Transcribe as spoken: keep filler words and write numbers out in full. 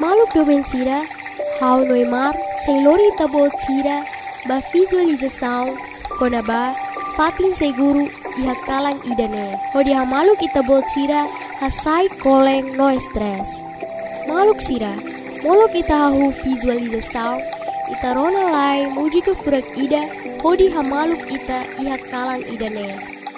maluk doben sira, hau noimar, seilori tabo sira, ba visualização, konaba, patin seguru, iha kalang idane. Hodi ha maluk itabo sira, hasai koleng no stress. Maluk sira, molok ita hahu visualização, ita rona lai muji ke furak ida, hodi ha maluk ita iha kalang idane.